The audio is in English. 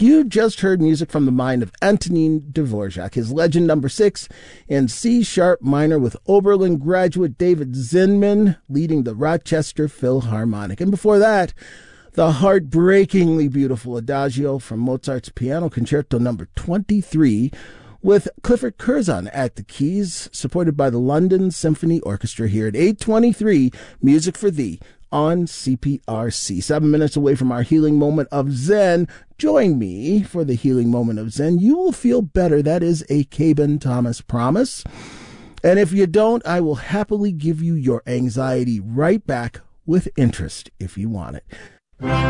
You just heard music from the mind of Antonin Dvorak, his Legend No. 6 in C-sharp minor with Oberlin graduate David Zinman leading the Rochester Philharmonic. And before that, the heartbreakingly beautiful Adagio from Mozart's Piano Concerto No. 23 with Clifford Curzon at the keys, supported by the London Symphony Orchestra here at 8:23, Music for Thee on CPRC. 7 minutes away from our healing moment of Zen. Join me for the healing moment of Zen. You will feel better. That is a Caben Thomas promise. And if you don't, I will happily give you your anxiety right back with interest if you want it.